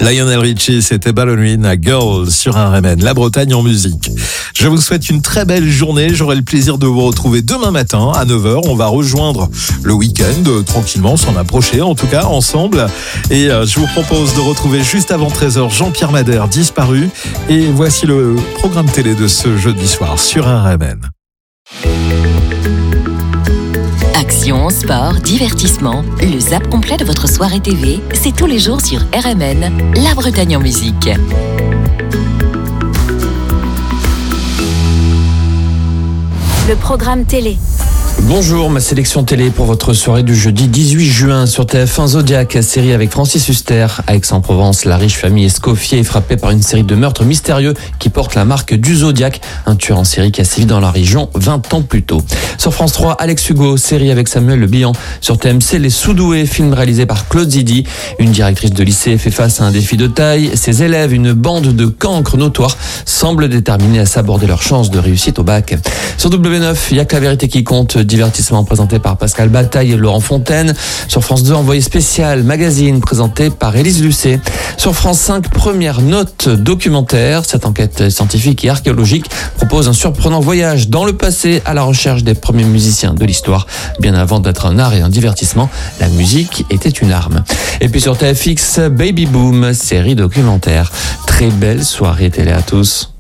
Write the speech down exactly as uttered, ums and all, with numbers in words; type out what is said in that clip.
Lionel Richie, c'était Ballerina Girl sur R M N, la Bretagne en musique. Je vous souhaite une très belle journée. J'aurai le plaisir de vous retrouver demain matin à neuf heures. On va rejoindre le week-end euh, tranquillement, s'en approcher en tout cas ensemble. Et euh, je vous propose de retrouver juste avant treize heures Jean-Pierre Madère, disparu. Et voici le programme télé de ce jeudi soir sur R M N. Action, sport, divertissement, le zap complet de votre soirée T V, c'est tous les jours sur R M N, la Bretagne en musique. Le programme télé. Bonjour, ma sélection télé pour votre soirée du jeudi dix-huit juin sur T F un Zodiac, série avec Francis Huster. À Aix-en-Provence, la riche famille Escoffier est frappée par une série de meurtres mystérieux qui portent la marque du Zodiac, un tueur en série qui a sévi dans la région vingt ans plus tôt. Sur France trois, Alex Hugo, série avec Samuel Le Bihan. Sur T M C, Les Sous-Doués, film réalisé par Claude Zidi. Une directrice de lycée fait face à un défi de taille. Ses élèves, une bande de cancres notoires, semblent déterminés à s'aborder leurs chances de réussite au bac. Sur W neuf, il y a que la vérité qui compte, divertissement présenté par Pascal Bataille et Laurent Fontaine. Sur France deux, envoyé spécial magazine présenté par Élise Lucet. Sur France cinq, première note documentaire. Cette enquête scientifique et archéologique propose un surprenant voyage dans le passé à la recherche des premiers musiciens de l'histoire. Bien avant d'être un art et un divertissement, la musique était une arme. Et puis sur T F X, Baby Boom, série documentaire. Très belle soirée télé à tous.